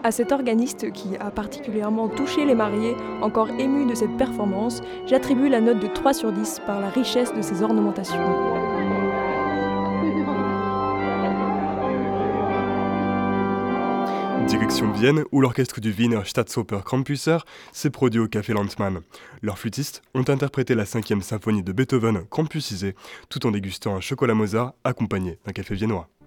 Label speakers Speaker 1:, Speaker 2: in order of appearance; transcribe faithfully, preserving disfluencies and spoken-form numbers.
Speaker 1: À cet organiste qui a particulièrement touché les mariés, encore émus de cette performance, j'attribue la note de trois sur dix par la richesse de ses ornementations.
Speaker 2: Direction Vienne, où l'orchestre du Wiener Staatsoper Krampuser s'est produit au Café Landmann. Leurs flûtistes ont interprété la cinquième symphonie de Beethoven krampusisée, tout en dégustant un chocolat Mozart accompagné d'un café viennois.